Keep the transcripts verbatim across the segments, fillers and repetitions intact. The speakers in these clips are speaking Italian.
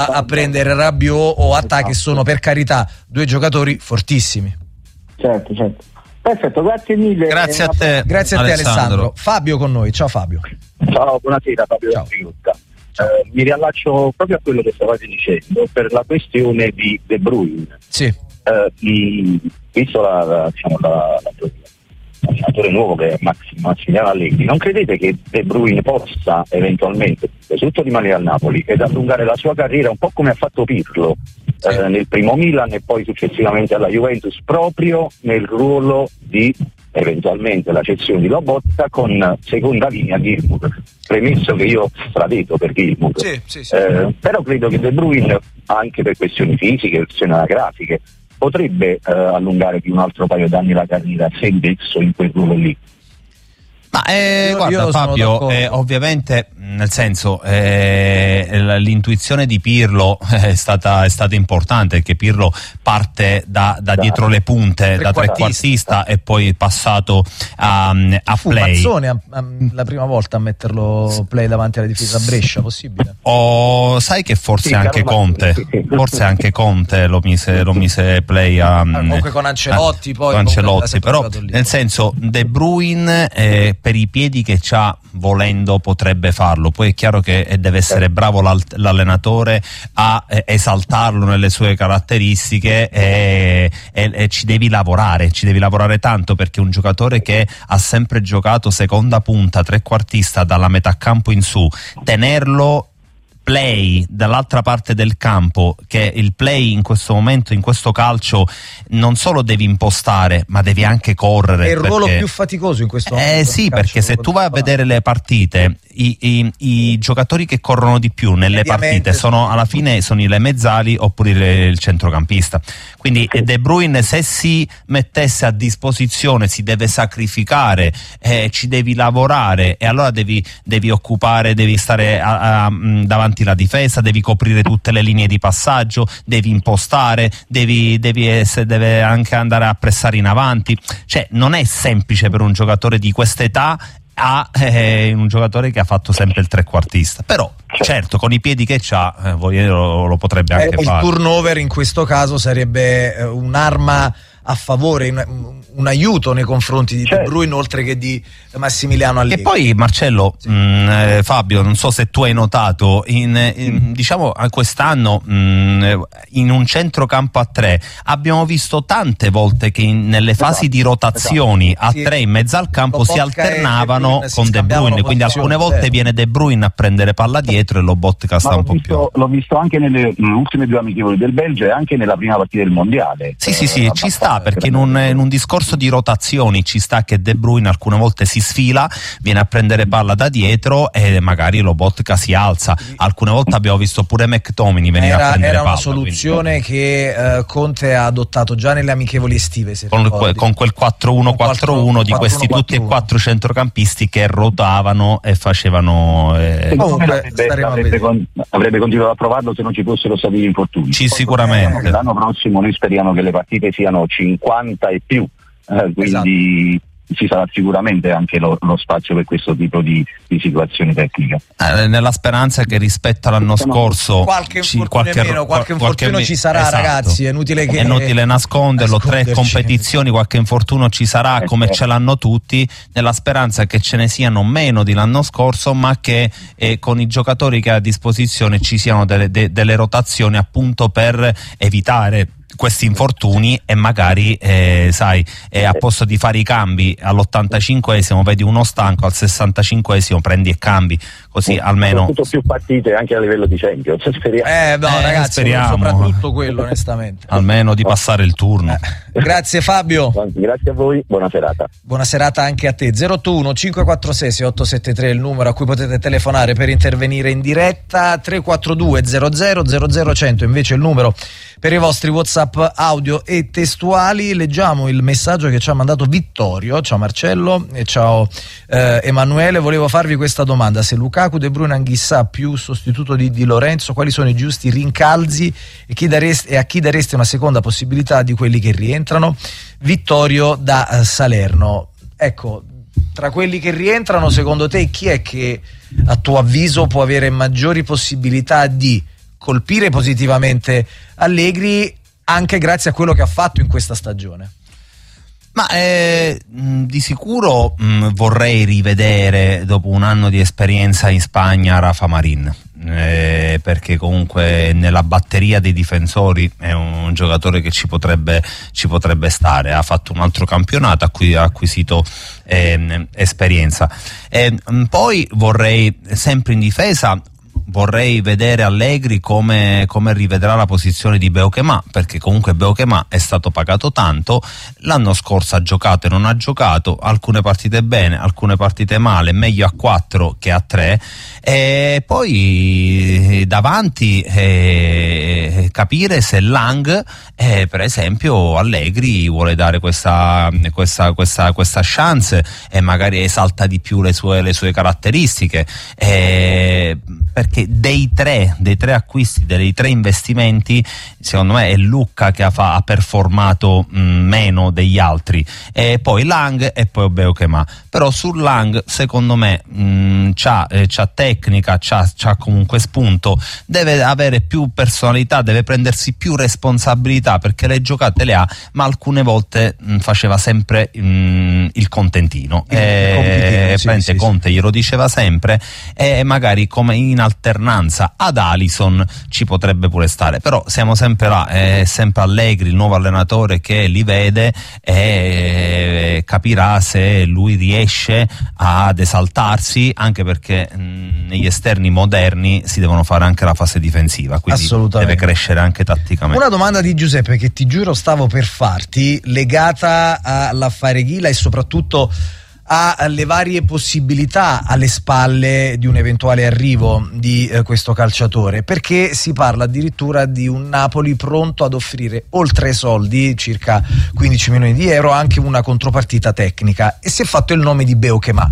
a, a prendere Rabiot o Atta, che sono, per carità, due giocatori fortissimi. Certo, certo. Perfetto, grazie mille. Grazie a te. Grazie a te, Alessandro. Alessandro. Fabio con noi. Ciao Fabio. Ciao, buonasera Fabio. Ciao. Eh, mi riallaccio proprio a quello che stavate dicendo per la questione di De Bruyne. Sì. Eh, di, visto la, la, diciamo, la, la, l'allenatore nuovo che è Maxi, Massimiliano Allegri, non credete che De Bruyne possa eventualmente soprattutto rimanere al Napoli ed allungare la sua carriera un po' come ha fatto Pirlo, sì, eh, nel primo Milan e poi successivamente alla Juventus, proprio nel ruolo di eventualmente la cessione di Lobotka con seconda linea Gilmour, premesso che io stravedo per Gilmour, sì, sì, sì. Eh, però credo che De Bruyne, anche per questioni fisiche, questioni anagrafiche, potrebbe eh, allungare di un altro paio d'anni la carriera se messo in quel ruolo lì. Ma eh, io, guarda io Fabio, eh, ovviamente, nel senso, eh, l'intuizione di Pirlo è stata, è stata importante, perché Pirlo parte da, da dietro le punte, da trequartista, e poi è passato a, a Fu play. Mazzone a, a, la prima volta a metterlo play davanti alla difesa a Brescia, possibile? O sai che forse sì, anche Conte, sì, sì. forse anche Conte lo mise, lo mise play a, ah, comunque con Ancelotti, a, poi con Ancelotti, però nel senso, De Bruyne eh, per i piedi che c'ha, volendo potrebbe farlo, poi è chiaro che deve essere bravo l'allenatore a eh, esaltarlo nelle sue caratteristiche, e, e, e ci devi lavorare, ci devi lavorare tanto, perché un giocatore che ha sempre giocato seconda punta, trequartista, dalla metà campo in su, tenerlo play dall'altra parte del campo, che il play in questo momento, in questo calcio, non solo devi impostare, ma devi anche correre. È il ruolo perché, più faticoso in questo momento. Eh sì, perché se tu vai a vedere le partite, i, i, i giocatori che corrono di più nelle partite sono, alla fine, sono i mezzali oppure il, il centrocampista. Quindi De Bruyne, se si mettesse a disposizione, si deve sacrificare, eh, ci devi lavorare, e allora devi, devi occupare, devi stare a, a, davanti la difesa, devi coprire tutte le linee di passaggio, devi impostare, devi, devi essere, deve anche andare a pressare in avanti. Cioè, non è semplice per un giocatore di questa età, a eh, un giocatore che ha fatto sempre il trequartista, però certo con i piedi che c'ha eh, lo, lo potrebbe anche eh, fare. Il turnover in questo caso sarebbe eh, un'arma a favore, un, un aiuto nei confronti di certo. De Bruyne, oltre che di Massimiliano Allegri. E poi Marcello, sì. mh, eh, Fabio, non so se tu hai notato, in, in, diciamo quest'anno mh, in un centrocampo a tre abbiamo visto tante volte che in, nelle fasi esatto, di rotazioni esatto. a sì. tre in mezzo al campo Lobotka si alternavano con De Bruyne, quindi alcune volte certo. viene De Bruyne a prendere palla dietro e Lobotka sta un po' visto, più. L'ho visto anche nelle mh, ultime due amichevoli del Belgio e anche nella prima partita del Mondiale. Sì, eh, sì, sì, ci sta, perché in un, in un discorso di rotazioni ci sta che De Bruyne alcune volte si sfila, viene a prendere palla da dietro e magari Lobotka si alza. Alcune volte abbiamo visto pure McTominay venire era, a prendere era palla. Era una soluzione quindi che uh, Conte ha adottato già nelle amichevoli estive, se con, que, con quel quattro uno quattro uno di questi tutti e quattro centrocampisti che rotavano e facevano eh, comunque avrebbe, avrebbe, con, avrebbe continuato a provarlo se non ci fossero stati gli infortuni. Sì, sicuramente. L'anno prossimo noi speriamo che le partite siano cinquanta e più, eh, quindi esatto. ci sarà sicuramente anche lo, lo spazio per questo tipo di, di situazioni tecniche. Eh, nella speranza che rispetto all'anno scorso qualche ci, qualche, meno, qualche infortunio qualche, ci sarà, esatto. ragazzi, è inutile che è inutile nasconderlo, tre competizioni, qualche infortunio ci sarà, eh, come certo. ce l'hanno tutti, nella speranza che ce ne siano meno di l'anno scorso, ma che eh, con i giocatori che ha a disposizione ci siano delle, de, delle rotazioni appunto per evitare questi infortuni, e magari eh, sai eh, a posto di fare i cambi all'ottantacinquesimo vedi uno stanco, al sessantacinquesimo prendi e cambi, così almeno tutto più partite anche a livello di Champions, speriamo. Eh no eh, ragazzi, speriamo soprattutto quello, onestamente almeno di passare il turno. eh, grazie Fabio, grazie a voi, buona serata. Buona serata anche a te. Zero otto uno cinque quattro sei sei otto sette tre è il numero a cui potete telefonare per intervenire in diretta. Tre quattro due zero zero zero zero cento invece è il numero per i vostri WhatsApp audio e testuali. Leggiamo il messaggio che ci ha mandato Vittorio. Ciao Marcello e ciao eh, Emanuele, volevo farvi questa domanda: se Lukaku, De Bruyne, Anghissà più sostituto di Di Lorenzo, quali sono i giusti rincalzi e, chi dareste, e a chi dareste una seconda possibilità di quelli che rientrano? Vittorio da uh, Salerno. Ecco, tra quelli che rientrano, secondo te chi è che a tuo avviso può avere maggiori possibilità di colpire positivamente Allegri anche grazie a quello che ha fatto in questa stagione. Ma eh, di sicuro mh, vorrei rivedere dopo un anno di esperienza in Spagna Rafa Marin, eh, perché comunque nella batteria dei difensori è un giocatore che ci potrebbe, ci potrebbe stare. Ha fatto un altro campionato, a cui ha acquisito eh, esperienza. E, mh, poi vorrei, sempre in difesa, vorrei vedere Allegri come, come rivedrà la posizione di Beuquema, perché comunque Beuquema è stato pagato tanto, l'anno scorso ha giocato e non ha giocato, alcune partite bene, alcune partite male, meglio a quattro che a tre, e poi davanti eh, capire se Lang, eh, per esempio Allegri vuole dare questa, questa, questa, questa chance e magari esalta di più le sue, le sue caratteristiche, eh, perché dei tre, dei tre acquisti, dei tre investimenti, secondo me è Lucca che ha, fa, ha performato mh, meno degli altri, e poi Lang e poi Beuquema. Però su Lang secondo me mh, c'ha, eh, c'ha tecnica, c'ha, c'ha comunque spunto, deve avere più personalità, deve prendersi più responsabilità, perché le giocate le ha, ma alcune volte mh, faceva sempre mh, il contentino, il e, sì, sì, Conte sì. Glielo diceva sempre, e magari come in alternanza ad Alisson ci potrebbe pure stare, però siamo sempre là, è sempre Allegri, il nuovo allenatore, che li vede e capirà se lui riesce ad esaltarsi, anche perché mh, negli esterni moderni si devono fare anche la fase difensiva, quindi deve crescere anche tatticamente. Una domanda di Giuseppe che ti giuro stavo per farti, legata all'affare Ghila e soprattutto alle varie possibilità alle spalle di un eventuale arrivo di eh, questo calciatore, perché si parla addirittura di un Napoli pronto ad offrire, oltre ai soldi, circa quindici milioni di euro, anche una contropartita tecnica, e si è fatto il nome di Beuquema.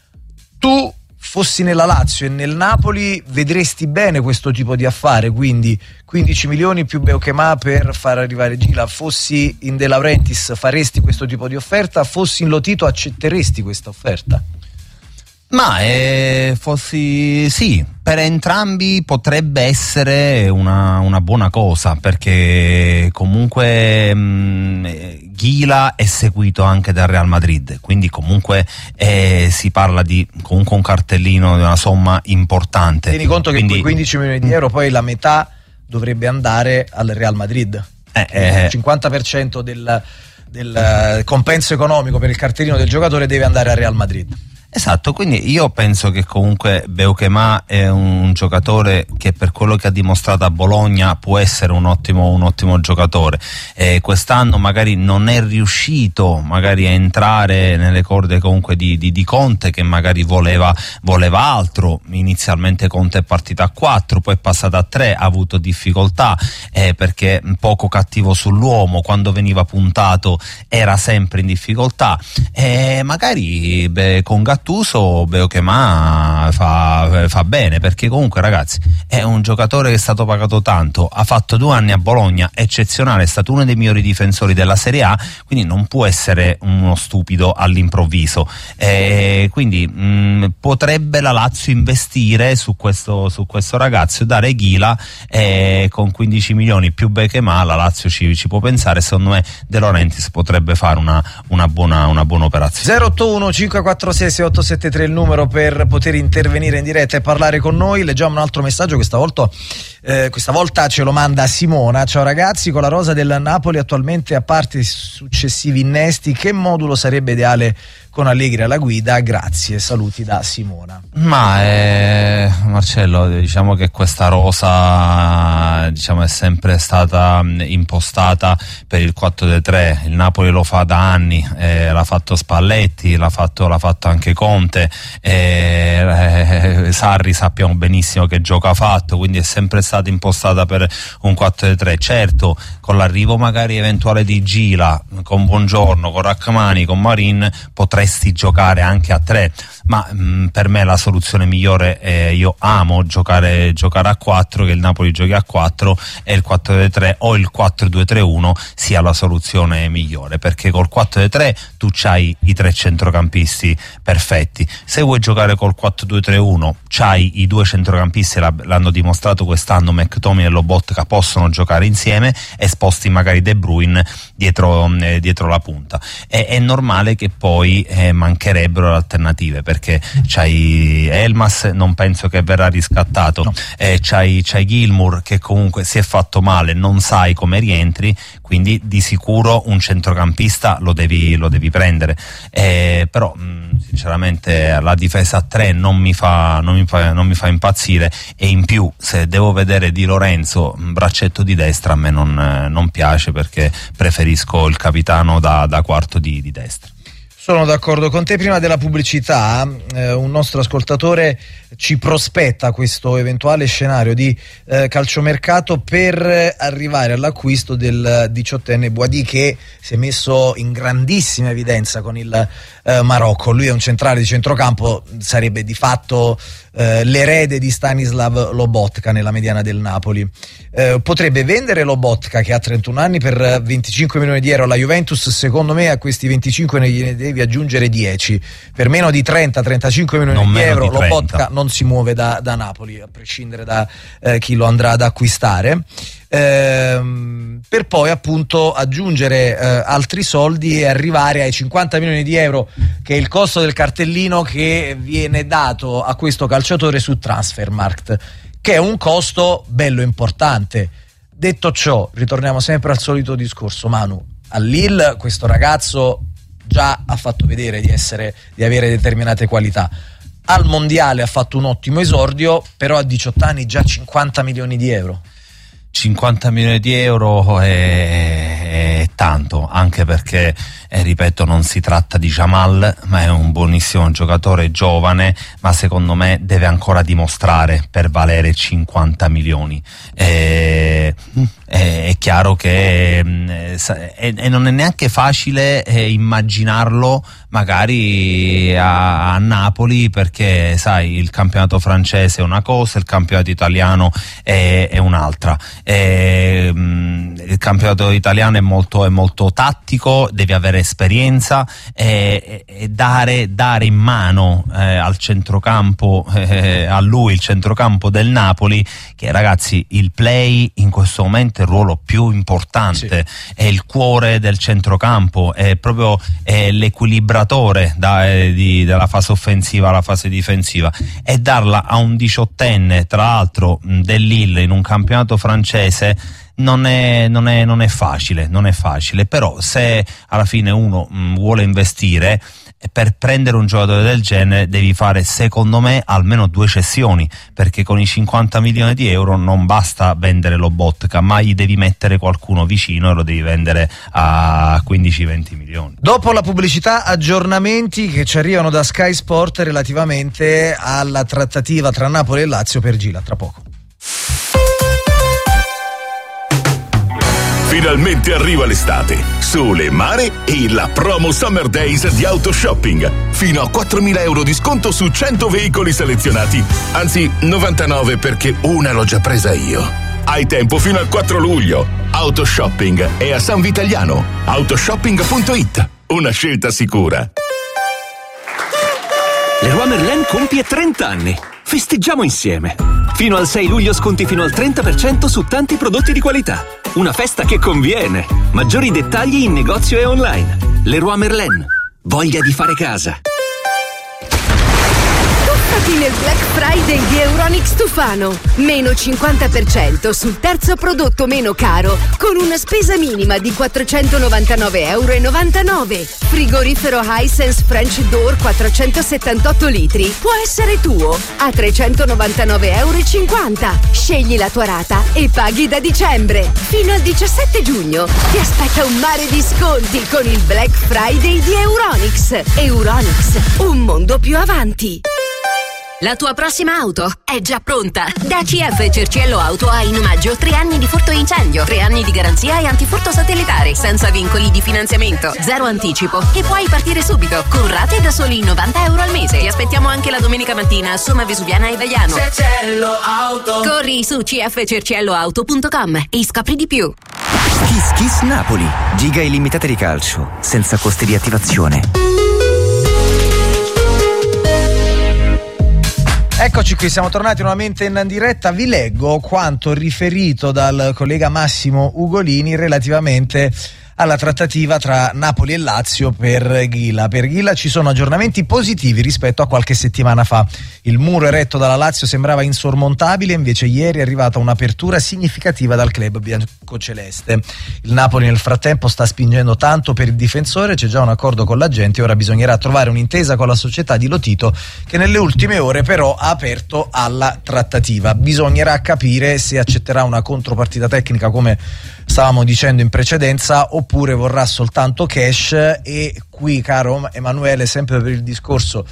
Tu fossi nella Lazio e nel Napoli, vedresti bene questo tipo di affare, quindi quindici milioni più Beuquema per far arrivare Gila? Fossi in De Laurentiis, faresti questo tipo di offerta? Fossi in Lotito, accetteresti questa offerta? Ma eh, fossi sì, per entrambi potrebbe essere una, una buona cosa, perché comunque mh, Ghila è seguito anche dal Real Madrid, quindi comunque eh, si parla di comunque un cartellino di una somma importante. Tieni conto quindi, che quindici milioni di euro poi la metà dovrebbe andare al Real Madrid, eh, eh, il cinquanta per cento del, del compenso economico per il cartellino del giocatore deve andare al Real Madrid. Esatto, quindi io penso che comunque Beuquema è un giocatore che, per quello che ha dimostrato a Bologna, può essere un ottimo, un ottimo giocatore. Eh, quest'anno magari non è riuscito magari a entrare nelle corde comunque di, di, di Conte, che magari voleva, voleva altro. Inizialmente Conte è partito a quattro, poi è passato a tre, ha avuto difficoltà eh, perché poco cattivo sull'uomo, quando veniva puntato era sempre in difficoltà. Eh, magari beh, con Gattuso Beuquema fa, fa bene, perché comunque ragazzi è un giocatore che è stato pagato tanto, ha fatto due anni a Bologna eccezionale, è stato uno dei migliori difensori della Serie A, quindi non può essere uno stupido all'improvviso, eh, quindi mh, potrebbe la Lazio investire su questo, su questo ragazzo e dare Ghila, eh, con quindici milioni più Beuquema la Lazio ci, ci può pensare. Secondo me De Laurentiis potrebbe fare una, una, buona, una buona operazione. zero otto uno cinque quattro sei sei otto sette tre il numero per poter intervenire in diretta e parlare con noi. Leggiamo un altro messaggio, questa volta, eh, questa volta ce lo manda Simona. Ciao ragazzi, con la rosa del Napoli attualmente, a parte i successivi innesti, che modulo sarebbe ideale con Allegri alla guida? Grazie, saluti da Simona. Ma eh, Marcello, diciamo che questa rosa diciamo è sempre stata impostata per il quattro tre tre. Il Napoli lo fa da anni, eh, l'ha fatto Spalletti, l'ha fatto, l'ha fatto anche Conte, eh, eh, Sarri sappiamo benissimo che gioco ha fatto, quindi è sempre stata impostata per un quattro tre tre. Certo, con l'arrivo magari eventuale di Gila, con Buongiorno, con Rachmani, con Marin, potresti giocare anche a tre, ma mh, per me la soluzione migliore è, io amo giocare, giocare a quattro, che il Napoli giochi a quattro e il quattro due tre o il quattro due tre uno sia la soluzione migliore, perché col quattro due tre tu c'hai i tre centrocampisti perfetti. Se vuoi giocare col quattro due tre uno c'hai i due centrocampisti, l'hanno dimostrato quest'anno, McTominay e Lobotka possono giocare insieme e sposti magari De Bruyne dietro, eh, dietro la punta. È, è normale che poi eh, mancherebbero le alternative, perché c'hai Elmas, non penso che verrà riscattato, no. eh, c'hai, c'hai Gilmour che comunque si è fatto male, non sai come rientri, quindi di sicuro un centrocampista lo devi, lo devi prendere, eh, però mh, sinceramente la difesa a tre non mi fa, non mi fa, non mi fa impazzire, e in più se devo vedere Di Lorenzo braccetto di destra a me non, non piace, perché preferisco il capitano da, da quarto di, di destra. Sono d'accordo con te. Prima della pubblicità eh, un nostro ascoltatore ci prospetta questo eventuale scenario di eh, calciomercato per arrivare all'acquisto del diciottenne Boadi, che si è messo in grandissima evidenza con il eh, Marocco. Lui è un centrale di centrocampo, sarebbe di fatto eh, l'erede di Stanislav Lobotka nella mediana del Napoli. Eh, potrebbe vendere Lobotka, che ha trentuno anni, per venticinque milioni di euro alla Juventus. Secondo me a questi venticinque ne gliene devi aggiungere dieci. Per meno di trenta trentacinque milioni non di euro di Lobotka non si muove da, da Napoli, a prescindere da eh, chi lo andrà ad acquistare, ehm, per poi appunto aggiungere eh, altri soldi e arrivare ai cinquanta milioni di euro, che è il costo del cartellino che viene dato a questo calciatore su Transfermarkt, che è un costo bello importante. Detto ciò, ritorniamo sempre al solito discorso, Manu. A Lille questo ragazzo già ha fatto vedere di essere, di avere determinate qualità. Al mondiale ha fatto un ottimo esordio, però a diciotto anni già cinquanta milioni di euro. cinquanta milioni di euro è, è tanto, anche perché eh, ripeto, non si tratta di Jamal, ma è un buonissimo giocatore, giovane, ma secondo me deve ancora dimostrare per valere cinquanta milioni. Eh, è, è chiaro che eh, è, è non è neanche facile eh, immaginarlo magari a, a Napoli, perché sai, il campionato francese è una cosa, il campionato italiano è, è un'altra. Eh, il campionato italiano è molto, è molto tattico, devi avere esperienza e, e dare, dare in mano eh, al centrocampo, eh, a lui il centrocampo del Napoli, che ragazzi, il play in questo momento è il ruolo più importante, sì. È il cuore del centrocampo, è proprio è l'equilibratore da, eh, di, dalla fase offensiva alla fase difensiva, e darla a un diciottenne, tra l'altro del Lille, in un campionato francese non è, non è, non è facile, non è facile, però se alla fine uno mh, vuole investire, per prendere un giocatore del genere devi fare, secondo me, almeno due cessioni, perché con i cinquanta milioni di euro non basta vendere Lobotka, ma gli devi mettere qualcuno vicino e lo devi vendere a quindici venti milioni. Dopo la pubblicità, aggiornamenti che ci arrivano da Sky Sport relativamente alla trattativa tra Napoli e Lazio per Gila, tra poco. Finalmente arriva l'estate, sole, mare e la promo Summer Days di Autoshopping. Fino a quattromila euro di sconto su cento veicoli selezionati. Anzi, novantanove, perché una l'ho già presa io. Hai tempo fino al quattro luglio. Autoshopping è a San Vitaliano. Autoshopping punto it. Una scelta sicura. Leroy Merlin compie trenta anni. Festeggiamo insieme. Fino al sei luglio sconti fino al trenta per cento su tanti prodotti di qualità. Una festa che conviene. Maggiori dettagli in negozio e online. Leroy Merlin. Voglia di fare casa. Tuffati nel Black Friday di Euronics Tufano. Meno cinquanta per cento sul terzo prodotto meno caro, con una spesa minima di quattrocentonovantanove euro e novantanove. Frigorifero Hisense French Door quattrocentosettantotto litri. Può essere tuo a trecentonovantanove euro e cinquanta. Scegli la tua rata e paghi da dicembre. Fino al diciassette giugno ti aspetta un mare di sconti con il Black Friday di Euronics. Euronics, un mondo più avanti. La tua prossima auto è già pronta. Da C F Cerciello Auto hai in omaggio tre anni di furto e incendio, tre anni di garanzia e antifurto satellitare, senza vincoli di finanziamento, zero anticipo e puoi partire subito con rate da soli novanta euro al mese. Ti aspettiamo anche la domenica mattina a Somma Vesuviana e Vaiano. Cerciello Auto. Corri su c f cerciello auto punto com e scopri di più. Kiss Kiss Napoli. Giga illimitate di calcio, senza costi di attivazione. Eccoci qui, siamo tornati nuovamente in diretta. Vi leggo quanto riferito dal collega Massimo Ugolini relativamente alla trattativa tra Napoli e Lazio per Ghila. Per Ghila ci sono aggiornamenti positivi rispetto a qualche settimana fa. Il muro eretto dalla Lazio sembrava insormontabile, invece ieri è arrivata un'apertura significativa dal club biancoceleste. Il Napoli nel frattempo sta spingendo tanto per il difensore, c'è già un accordo con la gente, ora bisognerà trovare un'intesa con la società di Lotito, che nelle ultime ore però ha aperto alla trattativa. Bisognerà capire se accetterà una contropartita tecnica come stavamo dicendo in precedenza oppure vorrà soltanto cash. E qui, caro Emanuele, sempre per il discorso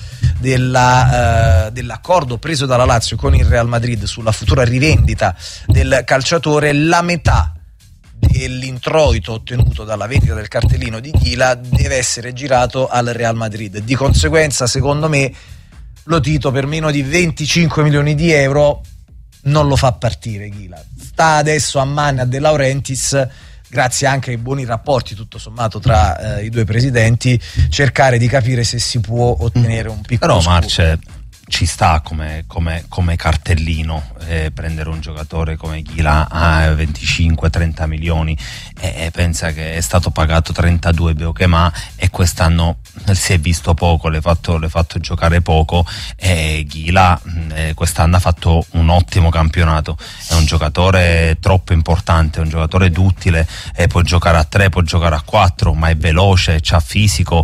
della, uh, dell'accordo preso dalla Lazio con il Real Madrid sulla futura rivendita del calciatore, la metà dell'introito ottenuto dalla vendita del cartellino di Ghila deve essere girato al Real Madrid. Di conseguenza, secondo me, Lotito per meno di venticinque milioni di euro non lo fa partire Ghila. Sta adesso a mano a De Laurentiis, grazie anche ai buoni rapporti tutto sommato tra eh, i due presidenti, cercare di capire se si può ottenere un piccolo però scudo. Marce ci sta come, come, come cartellino eh, prendere un giocatore come Ghila a venticinque trenta milioni e, e pensa che è stato pagato trentadue Beukema e quest'anno si è visto poco, l'hai fatto, l'hai fatto giocare poco e Ghila eh, quest'anno ha fatto un ottimo campionato, è un giocatore troppo importante, è un giocatore duttile, eh, può giocare a tre, può giocare a quattro, ma è veloce, c'ha fisico,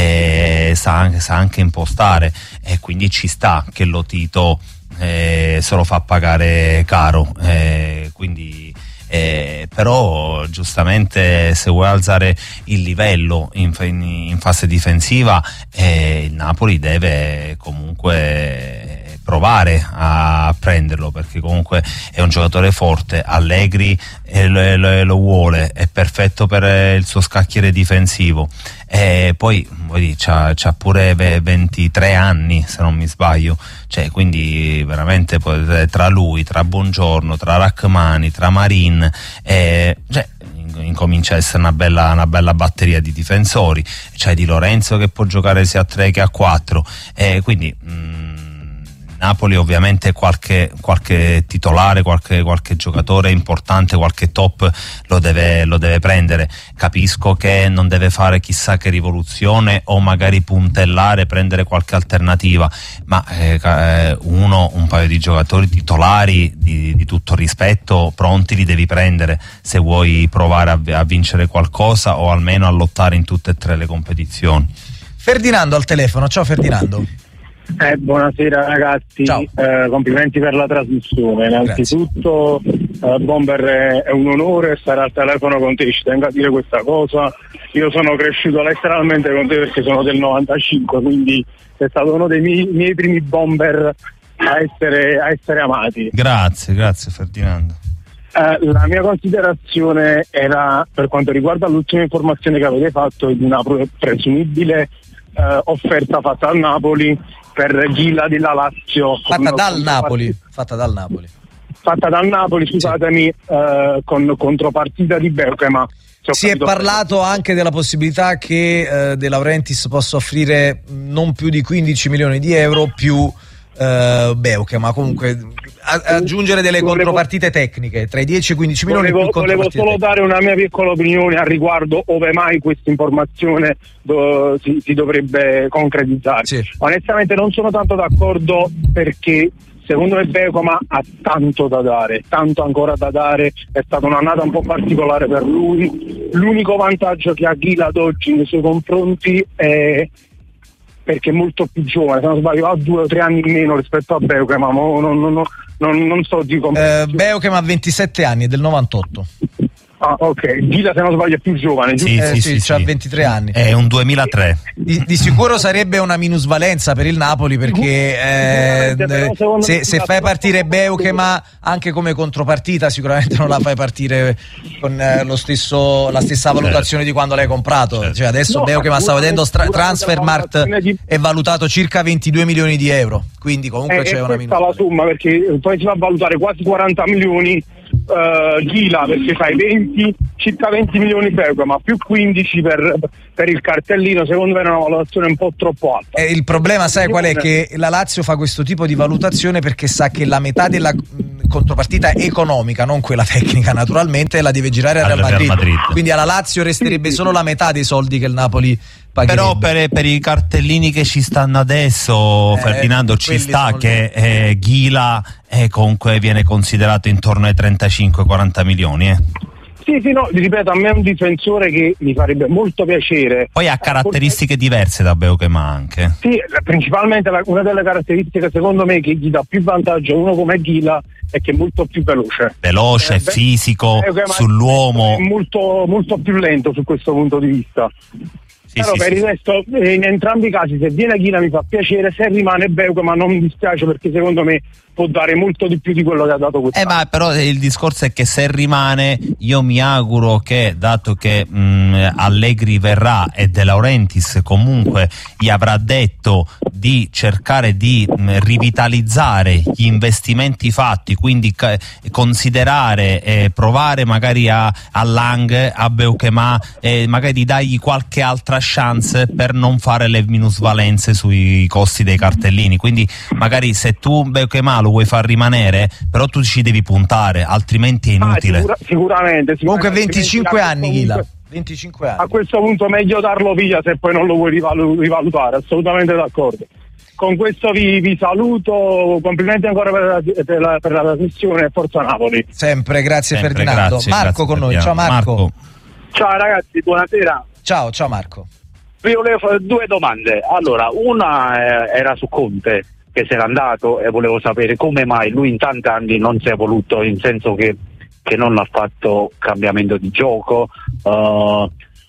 eh, sa, anche, sa anche impostare e quindi ci sta che Lotito eh, se lo fa pagare caro, eh, quindi eh, però giustamente se vuoi alzare il livello in, in, in fase difensiva eh, il Napoli deve comunque provare a prenderlo, perché comunque è un giocatore forte, Allegri eh, lo, lo, lo vuole, è perfetto per il suo scacchiere difensivo e poi dire, c'ha, c'ha pure ventitré anni se non mi sbaglio, cioè quindi veramente tra lui, tra Buongiorno, tra Rachmani, tra Marin eh, cioè, incomincia a essere una bella, una bella batteria di difensori, c'è Di Lorenzo che può giocare sia a tre che a quattro e quindi mh, Napoli ovviamente qualche, qualche titolare, qualche, qualche giocatore importante, qualche top lo deve, lo deve prendere. Capisco che non deve fare chissà che rivoluzione o magari puntellare, prendere qualche alternativa, ma eh, uno, un paio di giocatori titolari di, di tutto rispetto, pronti li devi prendere se vuoi provare a, a vincere qualcosa o almeno a lottare in tutte e tre le competizioni. Ferdinando al telefono, ciao Ferdinando. Eh, buonasera ragazzi, eh, complimenti per la trasmissione. Innanzitutto eh, Bomber è, è un onore stare al telefono con te, ci tengo a dire questa cosa. Io sono cresciuto letteralmente con te perché sono del novantacinque, quindi sei stato uno dei miei, miei primi Bomber a essere, a essere amati. Grazie, grazie Ferdinando. Eh, la mia considerazione era, per quanto riguarda l'ultima informazione che avete fatto, di una presumibile eh, offerta fatta al Napoli per Ghila della Lazio, fatta dal Napoli fatta dal Napoli fatta dal Napoli scusatemi, sì. eh, con contropartita di Beukema. Si è parlato bene anche della possibilità che eh, De Laurentiis possa offrire non più di quindici milioni di euro più eh, Beukema, comunque a, aggiungere delle volevo, contropartite tecniche tra i dieci e i quindici milioni. Volevo, più volevo solo tecniche. Dare una mia piccola opinione al riguardo, ove mai questa informazione do, si, si dovrebbe concretizzare. Sì. Onestamente non sono tanto d'accordo, perché secondo me Beukema ha tanto da dare, tanto ancora da dare, è stata un'annata un po' particolare per lui. L'unico vantaggio che ha Ghila ad oggi nei suoi confronti è perché è molto più giovane, se non sbaglio ha due o tre anni in meno rispetto a Beukema, ma non, non, non, non, non so di come. Eh, Beukema ha ventisette anni, è del novantotto. Ah, ok. Ghila, se non sbaglio, è più giovane. Sì, eh, sì, sì, sì, ha sì. ventitré anni. È un duemilatré. Di, di sicuro sarebbe una minusvalenza per il Napoli, perché eh, se, se fai partire Beukema anche come contropartita, sicuramente non la fai partire con eh, lo stesso, la stessa valutazione di quando l'hai comprato. Cioè adesso No, Beukema sta vedendo stra- Transfermarkt di... è valutato circa ventidue milioni di euro, quindi comunque eh, c'è una questa la somma, perché poi si va a valutare quasi quaranta milioni uh, Ghila, perché fai venti, circa venti milioni Beukema, più quindici per, per il cartellino. Secondo me è una valutazione un po' troppo alta. Eh, il problema, sai qual è? Che la Lazio fa questo tipo di valutazione perché sa che la metà della mh, contropartita economica, non quella tecnica naturalmente, la deve girare al Real Madrid. Real Madrid. Quindi alla Lazio resterebbe solo la metà dei soldi che il Napoli pagherebbe. Però per, per i cartellini che ci stanno adesso, eh, Ferdinando, ci sta che eh, Ghila eh, comunque viene considerato intorno ai trentacinque quaranta milioni. Eh. Sì, sì, no, ripeto, a me è un difensore che mi farebbe molto piacere. Poi ha caratteristiche diverse da Beukema anche. Sì, principalmente la, una delle caratteristiche secondo me che gli dà più vantaggio a uno come Ghila è che è molto più veloce. Veloce, eh, fisico, beh, sull'uomo. È molto, molto più lento su questo punto di vista. Sì, Però sì, per sì. il resto, in entrambi i casi, se viene Ghila mi fa piacere, se rimane Beukema non mi dispiace, perché secondo me può dare molto di più di quello che ha dato quest'anno. Eh, ma però il discorso è che se rimane, io mi auguro che, dato che mh, Allegri verrà e De Laurentiis comunque gli avrà detto di cercare di mh, rivitalizzare gli investimenti fatti, quindi ca- considerare e eh, provare magari a, a Lang, a Beukema, e eh, magari di dargli qualche altra chance per non fare le minusvalenze sui costi dei cartellini. Quindi magari se tu Beukema lo vuoi far rimanere, però tu ci devi puntare, altrimenti è inutile. Ah, sicura- sicuramente, sicuramente. Comunque venticinque anni Ghila. Punto, venticinque anni. a questo punto meglio darlo via se poi non lo vuoi rivalu- rivalutare, assolutamente d'accordo. Con questo vi, vi saluto, complimenti ancora per la, per la, per la trasmissione, forza Napoli. Sempre, grazie Sempre, Ferdinando. grazie, Marco grazie, con noi, Ferdinando. ciao Marco. Marco. Ciao ragazzi, buonasera. Ciao, ciao Marco. Vi volevo fare due domande. Allora, una eh, era su Conte, che se n'è andato, e volevo sapere come mai lui in tanti anni non si è evoluto, in senso che, che non ha fatto cambiamento di gioco, uh, uh,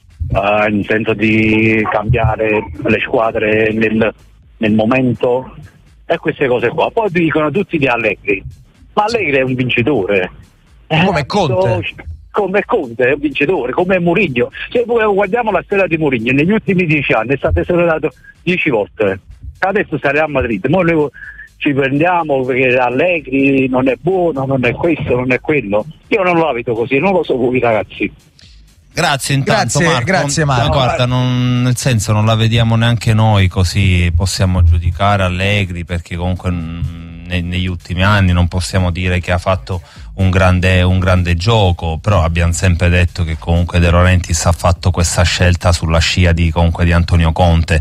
in senso di cambiare le squadre nel, nel momento, e queste cose qua. Poi dicono tutti di Allegri, ma Allegri è un vincitore. Come Conte? Come Conte è un vincitore, come Mourinho. Se guardiamo la storia di Mourinho, negli ultimi dieci anni è stato esonerato dieci volte. Adesso sarà a Madrid, ma noi ci prendiamo perché Allegri non è buono, non è questo, non è quello. Io non lo abito così, non lo so voi ragazzi. Grazie intanto Grazie, Marco. grazie, Marco. Ma guarda, non, nel senso non la vediamo neanche noi così possiamo giudicare Allegri, perché comunque mh, ne, negli ultimi anni non possiamo dire che ha fatto un grande, un grande gioco, però abbiamo sempre detto che comunque De Laurentiis ha fatto questa scelta sulla scia di, comunque, di Antonio Conte,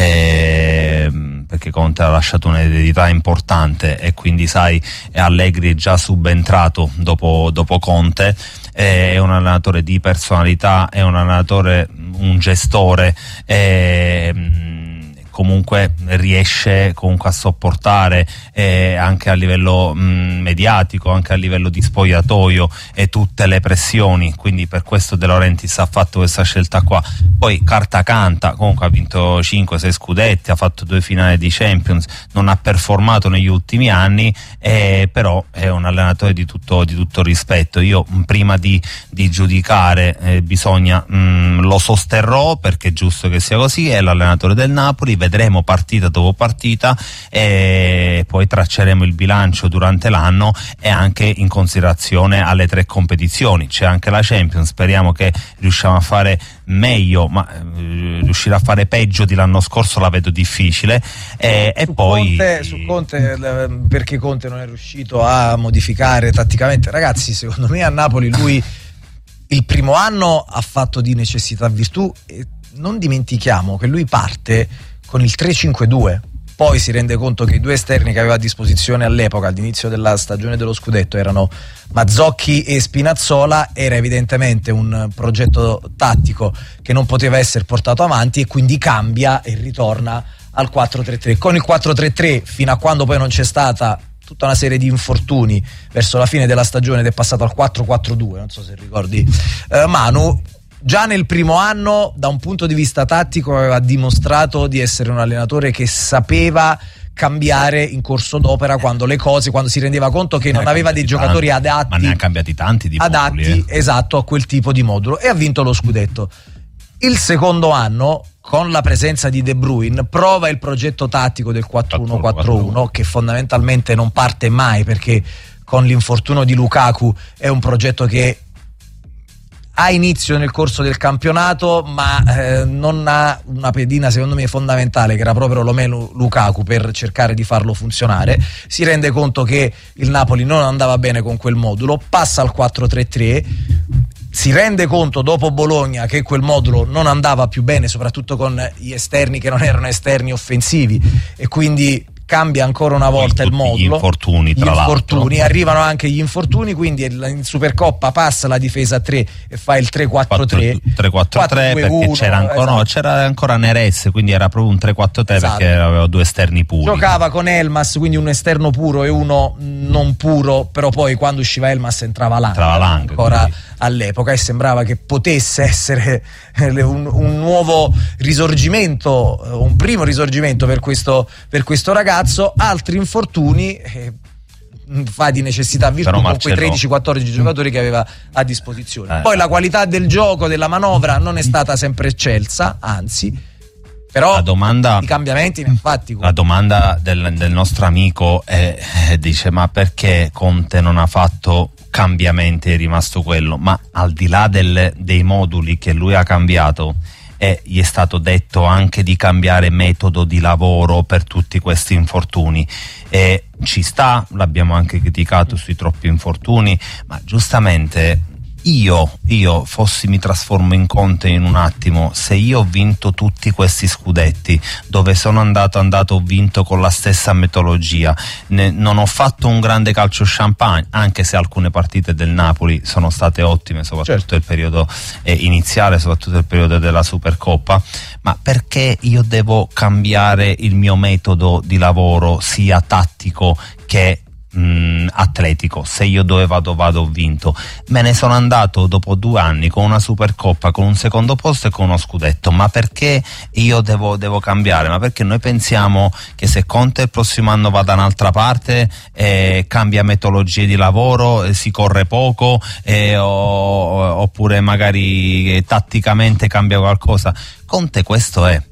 eh, perché Conte ha lasciato un'eredità importante e quindi sai Allegri è già subentrato dopo, dopo Conte. È un allenatore di personalità, è un allenatore, un gestore, eh, comunque riesce comunque a sopportare eh, anche a livello mh, mediatico, anche a livello di spogliatoio e tutte le pressioni, quindi per questo De Laurentiis ha fatto questa scelta qua. Poi carta canta, comunque ha vinto cinque sei scudetti, ha fatto due finali di Champions, non ha performato negli ultimi anni, eh, però è un allenatore di tutto, di tutto rispetto. Io mh, prima di, di giudicare eh, bisogna mh, lo sosterrò, perché è giusto che sia così, è l'allenatore del Napoli, vedremo partita dopo partita e poi tracceremo il bilancio durante l'anno e anche in considerazione alle tre competizioni. C'è anche la Champions, speriamo che riusciamo a fare meglio, ma eh, riuscire a fare peggio di l'anno scorso la vedo difficile, e, e su poi Conte, su Conte, perché Conte non è riuscito a modificare tatticamente, ragazzi, secondo me a Napoli lui il primo anno ha fatto di necessità virtù, e non dimentichiamo che lui parte con il tre cinque due, poi si rende conto che i due esterni che aveva a disposizione all'epoca, all'inizio della stagione dello scudetto, erano Mazzocchi e Spinazzola. Era evidentemente un progetto tattico che non poteva essere portato avanti, e quindi cambia e ritorna al quattro tre tre. Con il quattro tre tre, fino a quando poi non c'è stata tutta una serie di infortuni verso la fine della stagione ed è passato al quattro quattro due, non so se ricordi eh, Manu. Già nel primo anno, da un punto di vista tattico, aveva dimostrato di essere un allenatore che sapeva cambiare in corso d'opera quando le cose, quando si rendeva conto che non aveva dei giocatori tanti, adatti, ma ne ha cambiati tanti di adatti moduli, eh. esatto a quel tipo di modulo, e ha vinto lo scudetto. Il secondo anno, con la presenza di De Bruyne, prova il progetto tattico del quattro uno quattro uno, che fondamentalmente non parte mai, perché con l'infortunio di Lukaku è un progetto che ha inizio nel corso del campionato, ma eh, non ha una pedina secondo me fondamentale, che era proprio Romelu Lukaku, per cercare di farlo funzionare. Si rende conto che il Napoli non andava bene con quel modulo, passa al quattro tre tre, si rende conto dopo Bologna che quel modulo non andava più bene, soprattutto con gli esterni che non erano esterni offensivi, e quindi cambia ancora una volta il modulo. Gli infortuni, tra gli infortuni, l'altro. arrivano anche gli infortuni, quindi in Supercoppa passa la difesa a tre e fa il tre quattro tre, tre quattro tre perché c'era ancora, esatto. no, c'era ancora Neres, quindi era proprio un tre quattro tre, esatto. perché aveva due esterni puri. Giocava con Elmas, quindi un esterno puro e uno non puro, però poi quando usciva Elmas entrava Lang, entrava Lang ancora quindi. all'epoca, e sembrava che potesse essere un, un nuovo risorgimento, un primo risorgimento per questo, per questo ragazzo. Altri infortuni, eh, fa di necessità virtù con Marcello... quei tredici quattordici giocatori che aveva a disposizione. Eh. Poi la qualità del gioco, della manovra, non è stata sempre eccelsa, anzi, però la domanda, i cambiamenti ne ha fatti. La domanda del, del nostro amico è, è, dice: ma perché Conte non ha fatto cambiamenti, è rimasto quello? Ma al di là del, dei moduli che lui ha cambiato, e gli è stato detto anche di cambiare metodo di lavoro per tutti questi infortuni, e ci sta, l'abbiamo anche criticato sui troppi infortuni, ma giustamente io, io fossi, mi trasformo in Conte in un attimo, se io ho vinto tutti questi scudetti, dove sono andato andato ho vinto con la stessa metodologia, ne, non ho fatto un grande calcio champagne, anche se alcune partite del Napoli sono state ottime, soprattutto certo. il periodo eh, iniziale, soprattutto il periodo della Supercoppa, ma perché io devo cambiare il mio metodo di lavoro, sia tattico che Mm, atletico? Se io dove vado vado ho vinto. Me ne sono andato dopo due anni con una Supercoppa, con un secondo posto e con uno scudetto. Ma perché io devo, devo cambiare? Ma perché noi pensiamo che se Conte il prossimo anno va da un'altra parte, eh, cambia metodologie di lavoro, eh, si corre poco, eh, o, oppure magari eh, tatticamente cambia qualcosa? Conte questo è,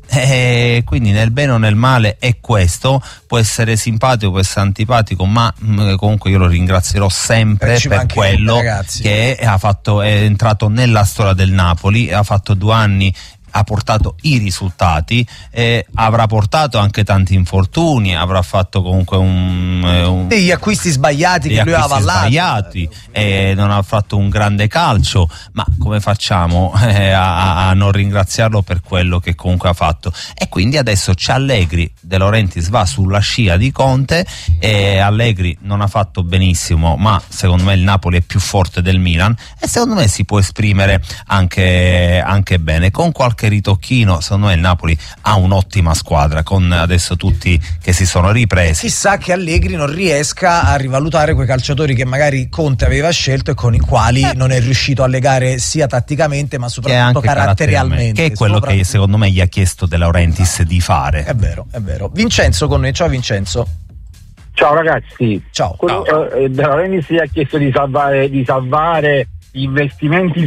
e quindi nel bene o nel male è questo. Può essere simpatico, può essere antipatico, ma mh, comunque io lo ringrazierò sempre eh, per quello ragazzi. che è, ha fatto, è entrato nella storia del Napoli, ha fatto due anni, ha portato i risultati, eh, avrà portato anche tanti infortuni, avrà fatto comunque un, eh, un degli acquisti sbagliati che lui ha avallato, sbagliati, eh, non ha fatto un grande calcio, ma come facciamo eh, a, a non ringraziarlo per quello che comunque ha fatto? E quindi adesso c'è Allegri, De Laurentiis va sulla scia di Conte, e Allegri non ha fatto benissimo, ma secondo me il Napoli è più forte del Milan e secondo me si può esprimere anche, anche bene con qualche ritocchino. Secondo me il Napoli ha un'ottima squadra, con adesso tutti che si sono ripresi. Chissà che Allegri non riesca a rivalutare quei calciatori che magari Conte aveva scelto e con i quali eh. non è riuscito a legare sia tatticamente ma soprattutto caratterialmente, che è quello che secondo me gli ha chiesto De Laurentiis di fare. È vero, è vero. Vincenzo con noi. Ciao Vincenzo. Ciao ragazzi. Ciao. Quello, eh, De Laurentiis gli ha chiesto di salvare, di salvare gli investimenti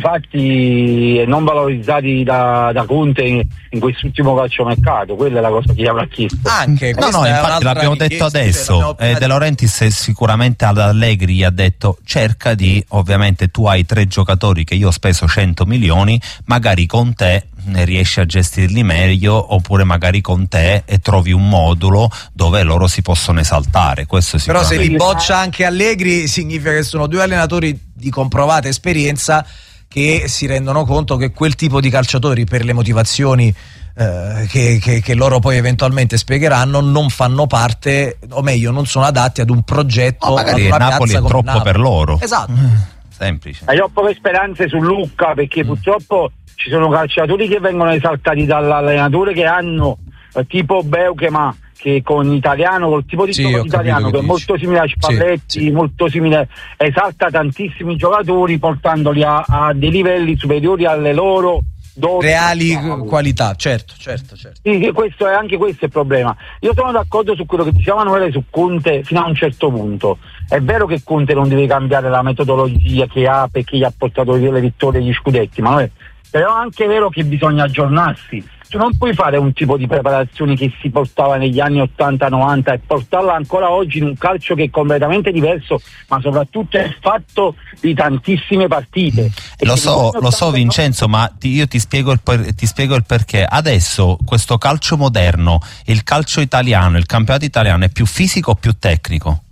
fatti e non valorizzati da, da Conte in, in quest'ultimo calciomercato. Quella è la cosa che gli avrà chiesto. Anche no, no, infatti l'abbiamo detto adesso. Eh, De Laurentiis sicuramente ad Allegri gli ha detto: cerca di, ovviamente tu hai tre giocatori che io ho speso cento milioni, magari con te ne riesci a gestirli meglio, oppure magari con te e trovi un modulo dove loro si possono esaltare. Questo però se li sicuramente. boccia anche Allegri significa che sono due allenatori di comprovata esperienza che si rendono conto che quel tipo di calciatori, per le motivazioni eh, che, che, che loro poi eventualmente spiegheranno, non fanno parte, o meglio non sono adatti ad un progetto, o magari ad una Napoli è troppo Napoli. Per loro. Esatto. Semplice. Hai ho poche speranze su Lucca, perché mm. purtroppo ci sono calciatori che vengono esaltati dall'allenatore che hanno eh, tipo Beukema, che con Italiano, col tipo di sì, gioco italiano che, che è molto simile a Spalletti, sì, sì. molto simile, esalta tantissimi giocatori portandoli a, a dei livelli superiori alle loro reali qualità, certo, certo, certo. Sì, questo è anche questo è il problema. Io sono d'accordo su quello che diceva Manuele su Conte fino a un certo punto. È vero che Conte non deve cambiare la metodologia che ha perché gli ha portato le vittorie e gli scudetti, ma però è anche vero che bisogna aggiornarsi. Tu non puoi fare un tipo di preparazione che si portava negli anni ottanta novanta e portarla ancora oggi in un calcio che è completamente diverso, ma soprattutto è fatto di tantissime partite. Lo so, lo so Vincenzo, ma ti, io ti spiego, il, ti spiego il perché. Adesso questo calcio moderno, il calcio italiano, il campionato italiano è più fisico o più tecnico?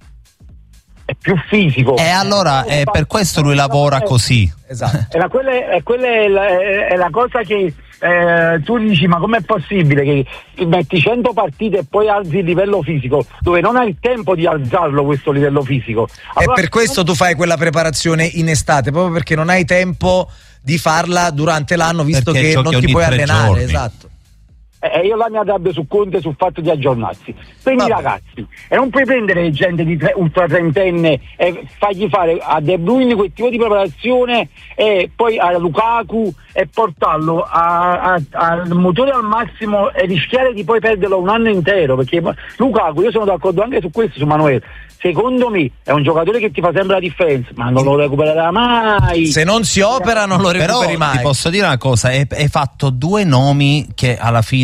È più fisico. E allora è per questo lui lavora così. Esatto. E la, quella, è, quella è, la, è la cosa che eh, tu dici, ma com'è possibile che metti cento partite e poi alzi il livello fisico, dove non hai il tempo di alzarlo questo livello fisico? Allora, e per questo tu fai quella preparazione in estate, proprio perché non hai tempo di farla durante l'anno, visto perché che non ti puoi allenare. Giorni. Esatto. E io la mia arrabbio su Conte sul fatto di aggiornarsi. Prendi i ragazzi e non puoi prendere gente di tre, ultra trentenne e fargli fare a De Bruyne quel tipo di preparazione e poi a Lukaku e portarlo al motore al massimo e rischiare di poi perderlo un anno intero, perché Lukaku, io sono d'accordo anche su questo, su Manuele, secondo me è un giocatore che ti fa sempre la differenza, ma non lo recupererà mai. Se non si opera non lo recuperi Però mai. Ti posso dire una cosa, hai, hai fatto due nomi che alla fine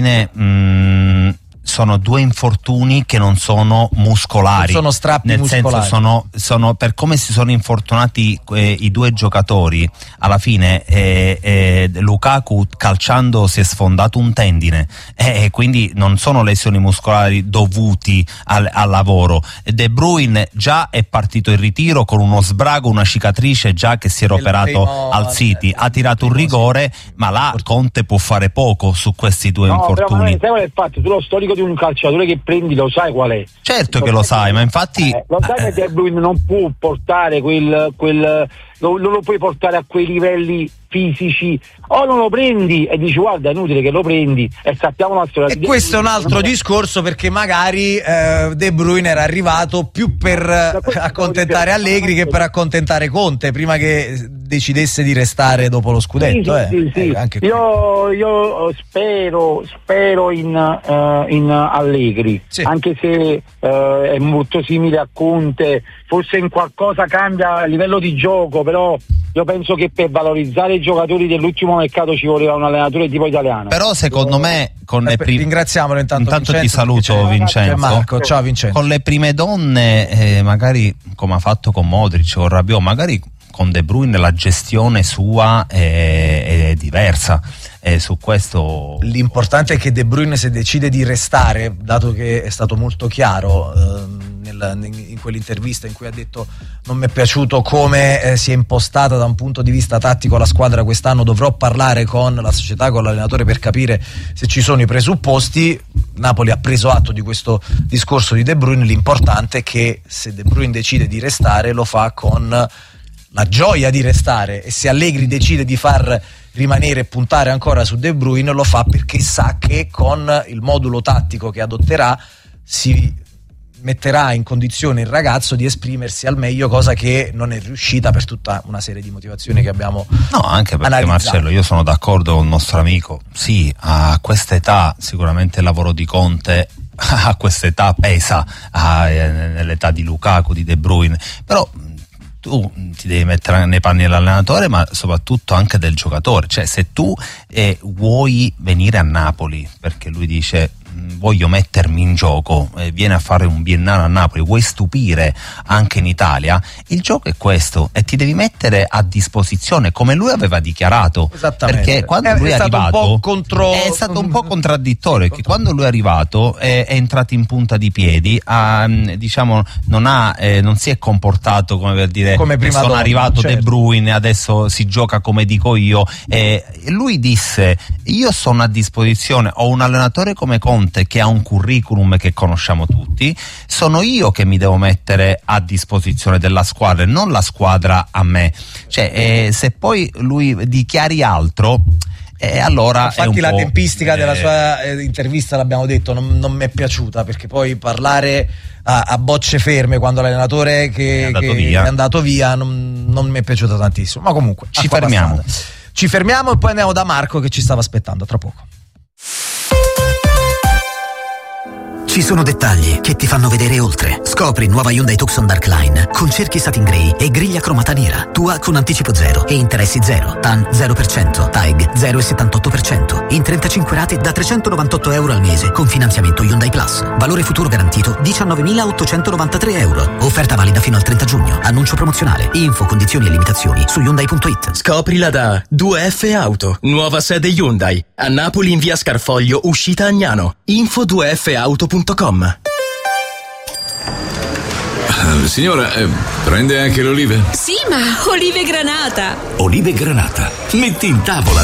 mh, sono due infortuni che non sono muscolari, non sono strappi nel muscolari. senso sono, sono per come si sono infortunati eh, i due giocatori alla fine eh, eh, Lukaku calciando si è sfondato un tendine e eh, quindi non sono lesioni muscolari dovuti al, al lavoro. De Bruyne già è partito in ritiro con uno sbrago, una cicatrice già che si era operato primo, al City, ha tirato un rigore, sì. Ma là Conte può fare poco su questi due no, infortuni. Però, sai fatto, tu lo storico di un calciatore che prendi lo sai qual è. Certo che lo sai, ma infatti eh, lo sai che De Bruyne non può portare quel, quel non lo puoi portare a quei livelli fisici, o non lo prendi e dici guarda è inutile che lo prendi e sappiamo la storia. E questo è un altro discorso, perché magari eh, De Bruyne era arrivato più per accontentare Allegri che per accontentare Conte prima che decidesse di restare dopo lo scudetto. Sì, eh. sì, sì. Eh, anche io, io spero spero in, uh, in Allegri, sì. Anche se uh, è molto simile a Conte, forse in qualcosa cambia a livello di gioco, però io penso che per valorizzare i giocatori dell'ultimo mercato ci voleva un allenatore tipo italiano. Però secondo me con le prime, ringraziamolo intanto, intanto Vincenzo, ti saluto Vincenzo. Marco, ciao Vincenzo. Con le prime donne eh, magari come ha fatto con Modric o Rabiot, magari con De Bruyne la gestione sua è, è diversa. E su questo l'importante è che De Bruyne, se decide di restare, dato che è stato molto chiaro eh, nel, in quell'intervista in cui ha detto non mi è piaciuto come eh, si è impostata da un punto di vista tattico la squadra quest'anno, dovrò parlare con la società, con l'allenatore per capire se ci sono i presupposti. Napoli ha preso atto di questo discorso di De Bruyne. L'importante è che se De Bruyne decide di restare lo fa con la gioia di restare, e se Allegri decide di far rimanere e puntare ancora su De Bruyne lo fa perché sa che con il modulo tattico che adotterà si metterà in condizione il ragazzo di esprimersi al meglio, cosa che non è riuscita per tutta una serie di motivazioni che abbiamo no anche perché analizzato. Marcello, io sono d'accordo con il nostro amico, sì, a questa età sicuramente il lavoro di Conte a questa età pesa, a, nell'età di Lukaku, di De Bruyne, però tu ti devi mettere nei panni dell'allenatore, ma soprattutto anche del giocatore. Cioè, se tu eh, vuoi venire a Napoli perché lui dice voglio mettermi in gioco, eh, viene a fare un biennale a Napoli, vuoi stupire anche in Italia, il gioco è questo e ti devi mettere a disposizione come lui aveva dichiarato. Esattamente. Perché quando è, lui è, è arrivato stato un po' contro... è stato un po' contraddittorio, che quando lui è arrivato è, è entrato in punta di piedi, ha, diciamo non ha eh, non si è comportato come per dire come prima sono donna, arrivato certo. De Bruyne, adesso si gioca come dico io. Eh, lui disse io sono a disposizione, ho un allenatore come Conte che ha un curriculum che conosciamo tutti, sono io che mi devo mettere a disposizione della squadra e non la squadra a me. Cioè, eh, se poi lui dichiari altro, E allora infatti la tempistica eh... della sua eh, intervista, l'abbiamo detto, non, non mi è piaciuta, perché poi parlare a, a bocce ferme quando l'allenatore che è andato che via, è andato via non, non mi è piaciuta tantissimo. Ma comunque ci fermiamo passata. Ci fermiamo e poi andiamo da Marco che ci stava aspettando tra poco. Ci sono dettagli che ti fanno vedere oltre. Scopri nuova Hyundai Tucson Darkline con cerchi satin grey e griglia cromata nera. Tua con anticipo zero e interessi zero. T A N zero per cento. T A E G zero virgola settantotto per cento. In trentacinque rate da trecentonovantotto euro al mese con finanziamento Hyundai Plus. Valore futuro garantito diciannovemilaottocentonovantatré euro. Offerta valida fino al trenta giugno. Annuncio promozionale. Info, condizioni e limitazioni su Hyundai punto it. Scoprila da due F Auto. Nuova sede Hyundai. A Napoli in via Scarfoglio, uscita Agnano. Info due F auto punto com. Signora, eh, prende anche le olive? Sì, ma olive granata. Olive granata. Metti in tavola